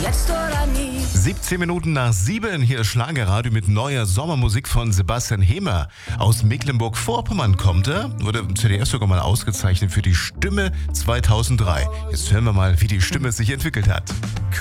jetzt oder nie. 17 Minuten nach 7, hier ist Schlagerradio mit neuer Sommermusik von Sebastian Hemer. Aus Mecklenburg-Vorpommern kommt er, wurde im ZDF sogar mal ausgezeichnet für die Stimme 2003. Jetzt hören wir mal, wie die Stimme sich entwickelt hat.